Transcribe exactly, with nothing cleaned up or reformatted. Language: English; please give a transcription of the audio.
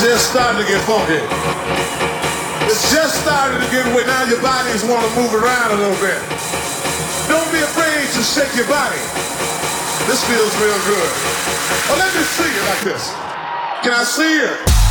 just starting to get funky. It's just starting to get wet. Now your bodies want to move around a little bit. Don't be afraid to shake your body. This feels real good. Oh, let me see you like this. Can I see you?